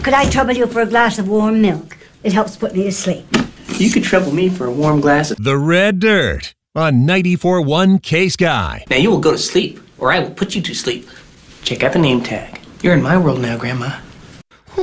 Could I trouble you for a glass of warm milk? It helps put me to sleep. You could trouble me for a warm glass of... The Red Dirt on 94.1 K-Sky. Now you will go to sleep, or I will put you to sleep. Check out the name tag. You're in my world now, Grandma.